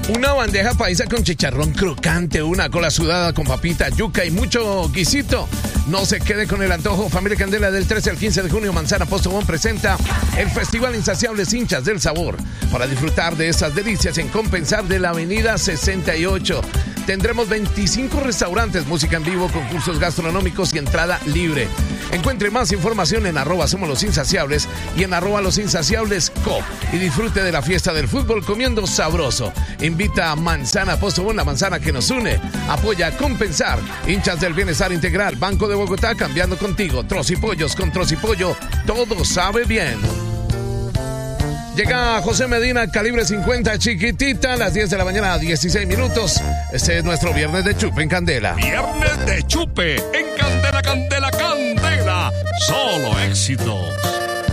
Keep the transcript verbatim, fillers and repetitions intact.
Una bandeja paisa con chicharrón crocante, una cola sudada con papita, yuca y mucho guisito. No se quede con el antojo. Familia Candela, del trece al quince de junio, Manzana Postobón presenta el Festival Insaciables Hinchas del Sabor para disfrutar de estas delicias en Compensar de la Avenida sesenta y ocho. Tendremos veinticinco restaurantes, música en vivo, concursos gastronómicos y entrada libre. Encuentre más información en arroba Somos los Insaciables y en arroba Los Insaciables Co. Y disfrute de la fiesta del fútbol comiendo sabroso. Invita a Manzana Postobón, la manzana que nos une. Apoya a Compensar, Hinchas del Bienestar Integral, Banco de Bogotá, cambiando contigo. Trocipollos con Trocipollo, todo sabe bien. Llega José Medina, Calibre cincuenta, chiquitita, a las diez de la mañana, dieciséis minutos. Este es nuestro Viernes de Chupe en Candela. Viernes de Chupe en Candela, Candela, Candela. Solo éxitos.